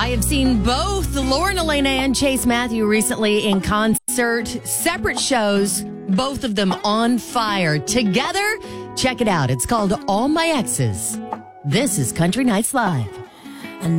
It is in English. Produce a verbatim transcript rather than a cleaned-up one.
I have seen both Lauren Elena and Chase Matthew recently in concert, separate shows, both of them on fire. Together, check it out. It's called All My Exes. This is Country Nights Live.